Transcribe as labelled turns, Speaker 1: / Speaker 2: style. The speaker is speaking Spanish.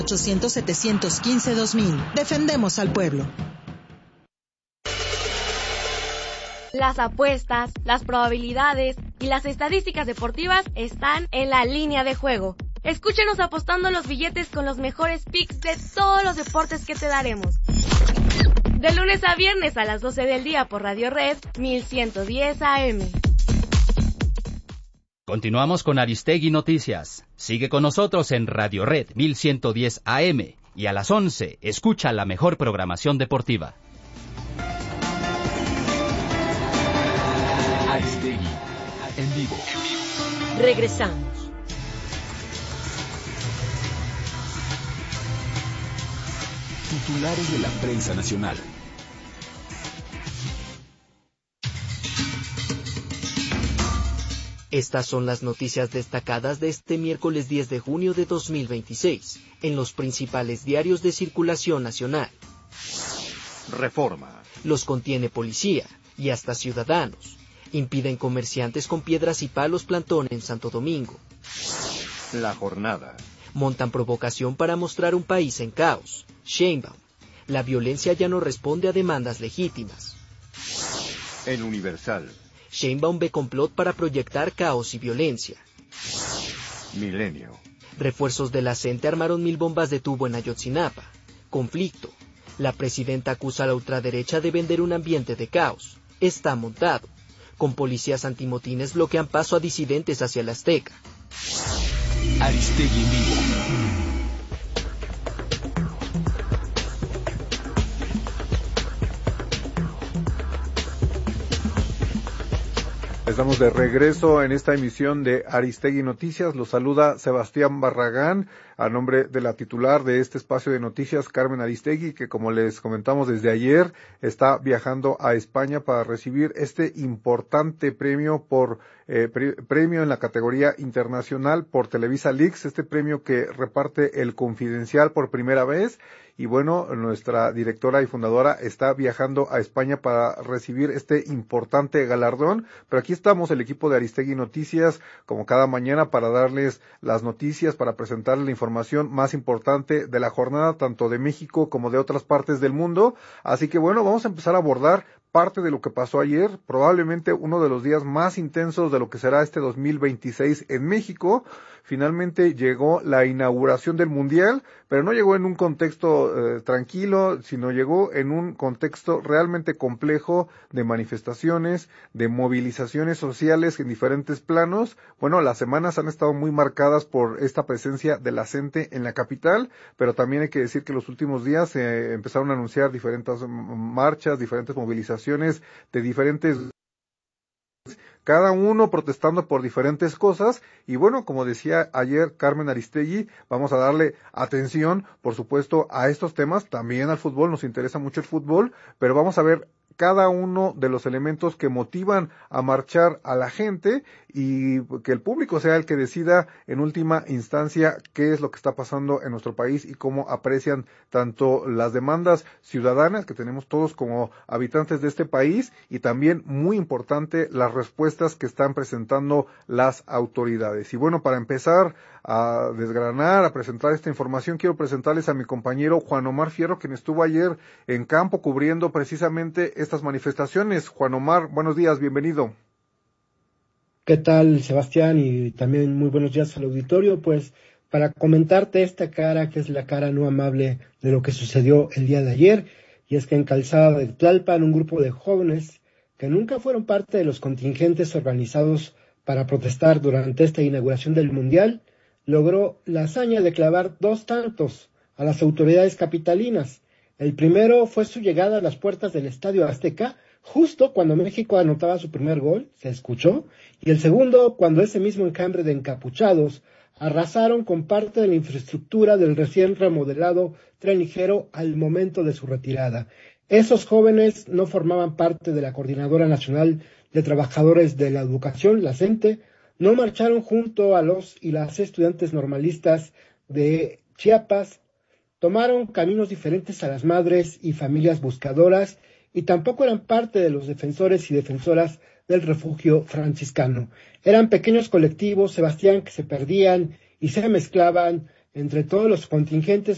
Speaker 1: 800-715-2000. Defendemos al pueblo.
Speaker 2: Las apuestas, las probabilidades y las estadísticas deportivas están en La Línea de Juego. Escúchenos apostando los billetes con los mejores picks de todos los deportes que te daremos. De lunes a viernes a las 12 del día por Radio Red 1110 AM.
Speaker 3: Continuamos con Aristegui Noticias. Sigue con nosotros en Radio Red 1110 AM y a las 11 escucha la mejor programación deportiva.
Speaker 4: Aristegui en vivo.
Speaker 5: Regresamos.
Speaker 4: Titulares de la prensa nacional.
Speaker 6: Estas son las noticias destacadas de este miércoles 10 de junio de 2026 en los principales diarios de circulación nacional.
Speaker 7: Reforma.
Speaker 6: Los contiene policía y hasta ciudadanos. Impiden comerciantes con piedras y palos plantón en Santo Domingo.
Speaker 7: La jornada.
Speaker 6: Montan provocación para mostrar un país en caos. Sheinbaum. La violencia ya no responde a demandas legítimas.
Speaker 7: El Universal.
Speaker 6: Sheinbaum ve complot para proyectar caos y violencia.
Speaker 7: Milenio.
Speaker 6: Refuerzos de la CENTE armaron 1000 bombas de tubo en Ayotzinapa. Conflicto. La presidenta acusa a la ultraderecha de vender un ambiente de caos. Está montado. Con policías antimotines bloquean paso a disidentes hacia la Azteca.
Speaker 4: Aristegui en vivo.
Speaker 8: Estamos de regreso en esta emisión de Aristegui Noticias. Los saluda Sebastián Barragán a nombre de la titular de este espacio de noticias, Carmen Aristegui, que como les comentamos desde ayer, está viajando a España para recibir este importante premio premio en la categoría internacional por Televisa Leaks, este premio que reparte El Confidencial por primera vez. Y bueno, nuestra directora y fundadora está viajando a España para recibir este importante galardón. Pero aquí estamos, el equipo de Aristegui Noticias, como cada mañana, para darles las noticias, para presentarles la información más importante de la jornada, tanto de México como de otras partes del mundo. Así que bueno, vamos a empezar a abordar parte de lo que pasó ayer, probablemente uno de los días más intensos de lo que será este 2026 en México. Finalmente llegó la inauguración del Mundial, pero no llegó en un contexto tranquilo, sino llegó en un contexto realmente complejo de manifestaciones, de movilizaciones sociales en diferentes planos. Bueno, las semanas han estado muy marcadas por esta presencia de la CENTE en la capital, pero también hay que decir que los últimos días se empezaron a anunciar diferentes marchas, diferentes movilizaciones de diferentes, cada uno protestando por diferentes cosas. Y bueno, como decía ayer Carmen Aristegui, vamos a darle atención, por supuesto, a estos temas, también al fútbol, nos interesa mucho el fútbol, pero vamos a ver cada uno de los elementos que motivan a marchar a la gente y que el público sea el que decida en última instancia qué es lo que está pasando en nuestro país y cómo aprecian tanto las demandas ciudadanas que tenemos todos como habitantes de este país y también, muy importante, las respuestas que están presentando las autoridades. Y bueno, para empezar a desgranar, a presentar esta información, quiero presentarles a mi compañero Juan Omar Fierro, quien estuvo ayer en campo cubriendo precisamente estas manifestaciones. Juan Omar, buenos días, bienvenido.
Speaker 9: ¿Qué tal, Sebastián? Y también muy buenos días al auditorio. Pues para comentarte esta cara, que es la cara no amable de lo que sucedió el día de ayer, y es que en Calzada de Tlalpan un grupo de jóvenes que nunca fueron parte de los contingentes organizados para protestar durante esta inauguración del Mundial, logró la hazaña de clavar 2 tantos a las autoridades capitalinas. El primero fue su llegada a las puertas del Estadio Azteca, justo cuando México anotaba su primer gol, se escuchó, y el segundo cuando ese mismo enjambre de encapuchados arrasaron con parte de la infraestructura del recién remodelado tren ligero al momento de su retirada. Esos jóvenes no formaban parte de la Coordinadora Nacional de Trabajadores de la Educación, la CENTE, no marcharon junto a los y las estudiantes normalistas de Chiapas, tomaron caminos diferentes a las madres y familias buscadoras y tampoco eran parte de los defensores y defensoras del refugio franciscano. Eran pequeños colectivos, Sebastián, que se perdían y se mezclaban entre todos los contingentes